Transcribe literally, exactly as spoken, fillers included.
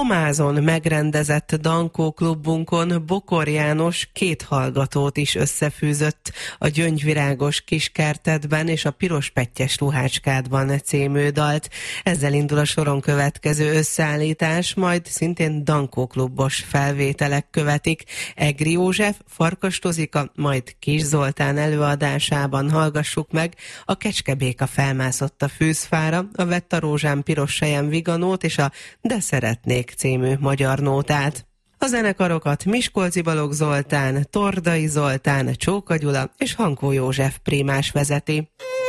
Pomázon megrendezett Dankó klubunkon Bokor János két hallgatót is összefűzött, a Gyöngyvirágos kiskertetben és a Piros pettyes ruhácskádban című dalt. Ezzel indul a soron következő összeállítás, majd szintén Dankó klubos felvételek követik. Egri József, Farkas Tozika, majd Kis Zoltán előadásában hallgassuk meg a Kecskebéka felmászott a fűzfára, a Vett a rózsám piros sejem viganót és a De szeretnék című magyar nótát. A zenekarokat Miskolci Balogh Zoltán, Tordai Zoltán, Csóka Gyula és Hankó József prímás vezeti.